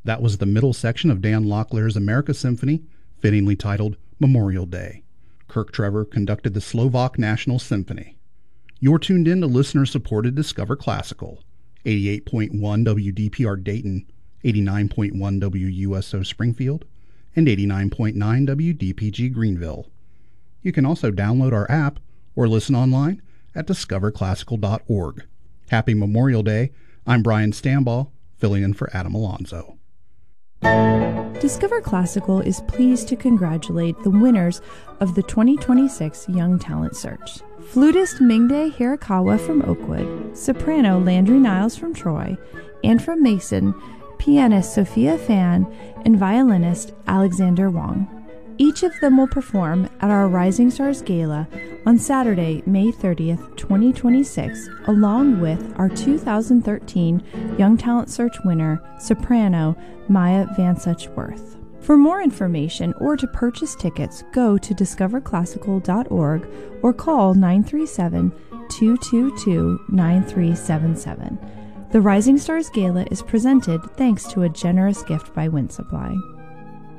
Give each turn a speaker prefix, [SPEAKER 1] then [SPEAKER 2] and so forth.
[SPEAKER 1] That was the middle section of Dan Locklear's America Symphony, fittingly titled Memorial Day. Kirk Trevor conducted the Slovak National Symphony. You're tuned in to listener-supported Discover Classical, 88.1 WDPR Dayton, 89.1 WUSO Springfield, and 89.9 WDPG Greenville. You can also download our app or listen online at discoverclassical.org. Happy Memorial Day. I'm Brian Stambaugh, filling in for Adam Alonso.
[SPEAKER 2] Discover Classical is pleased to congratulate the winners of the 2026 Young Talent Search. Flutist Mingde Hirakawa from Oakwood, soprano Landry Niles from Troy, and from Mason, pianist Sophia Fan, and violinist Alexander Wong. Each of them will perform at our Rising Stars Gala on Saturday, May 30th, 2026, along with our 2013 Young Talent Search winner, soprano Maya Vansuch-Worth. For more information or to purchase tickets, go to discoverclassical.org or call 937-222-9377. The Rising Stars Gala is presented thanks to a generous gift by Wind Supply.